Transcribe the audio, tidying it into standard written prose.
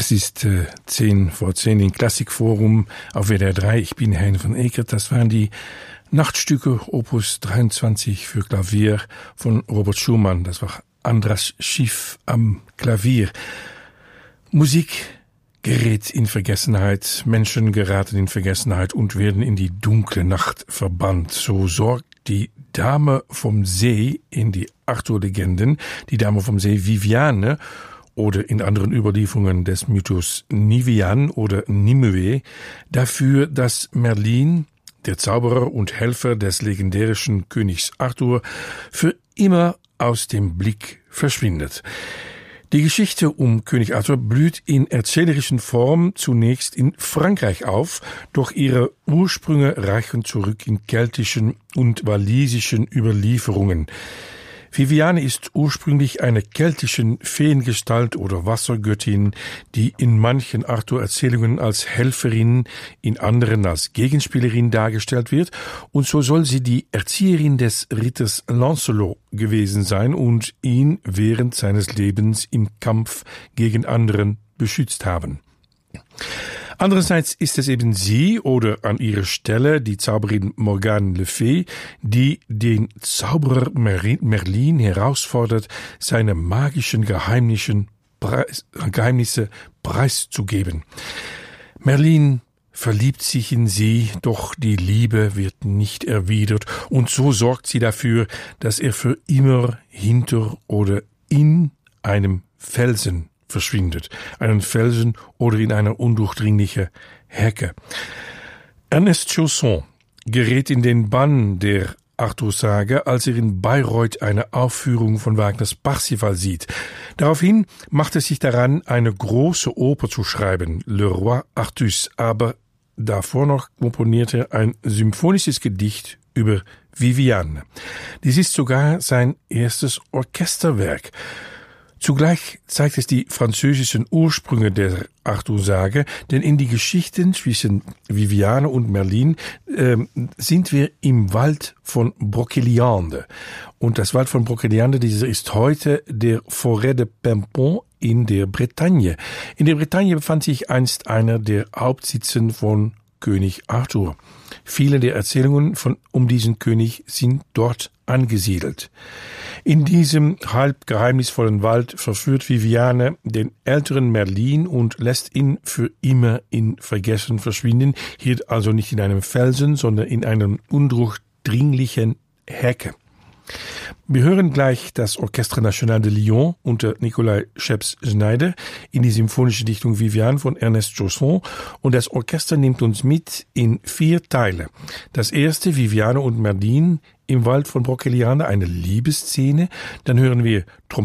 Es ist 10:10 in Klassikforum auf WDR 3. Ich bin Hein van Ekert. Das waren die Nachtstücke Opus 23 für Klavier von Robert Schumann. Das war Andras Schiff am Klavier. Musik gerät in Vergessenheit, Menschen geraten in Vergessenheit und werden in die dunkle Nacht verbannt. So sorgt die Dame vom See in die Arthur-Legenden, die Dame vom See Viviane, oder in anderen Überlieferungen des Mythos Nivian oder Nimue, dafür, dass Merlin, der Zauberer und Helfer des legendärischen Königs Arthur, für immer aus dem Blick verschwindet. Die Geschichte um König Arthur blüht in erzählerischen Form zunächst in Frankreich auf, doch ihre Ursprünge reichen zurück in keltischen und walisischen Überlieferungen. Viviane ist ursprünglich eine keltische Feengestalt oder Wassergöttin, die in manchen Arthur-Erzählungen als Helferin, in anderen als Gegenspielerin dargestellt wird, und so soll sie die Erzieherin des Ritters Lancelot gewesen sein und ihn während seines Lebens im Kampf gegen anderen beschützt haben. Andererseits ist es eben sie oder an ihrer Stelle die Zauberin Morgane Le Fay, die den Zauberer Merlin herausfordert, seine magischen Geheimnisse preiszugeben. Merlin verliebt sich in sie, doch die Liebe wird nicht erwidert, und so sorgt sie dafür, dass er für immer hinter oder in einem Felsen verschwindet, einen Felsen oder in einer undurchdringliche Hecke. Ernest Chausson gerät in den Bann der Arthur-Sage, als er in Bayreuth eine Aufführung von Wagners Parsifal sieht. Daraufhin macht er sich daran, eine große Oper zu schreiben, Le Roi Artus, aber davor noch komponiert er ein symphonisches Gedicht über Viviane. Dies ist sogar sein erstes Orchesterwerk. Zugleich zeigt es die französischen Ursprünge der Arthur-Sage, denn in die Geschichten zwischen Viviane und Merlin sind wir im Wald von Brocéliande. Und das Wald von Brocéliande, dieser ist heute der Forêt de Paimpont in der Bretagne. In der Bretagne befand sich einst einer der Hauptsitzen von König Arthur. Viele der Erzählungen um diesen König sind dort angesiedelt. In diesem halb geheimnisvollen Wald verführt Viviane den älteren Merlin und lässt ihn für immer in Vergessen verschwinden, hier also nicht in einem Felsen, sondern in einer undurchdringlichen Hecke. Wir hören gleich das Orchestre National de Lyon unter Nikolai Scheps-Schneider in die symphonische Dichtung Viviane von Ernest Chausson, und das Orchester nimmt uns mit in 4 Teile. Das erste, Viviane und Merlin im Wald von Brocéliande, eine Liebesszene. Dann hören wir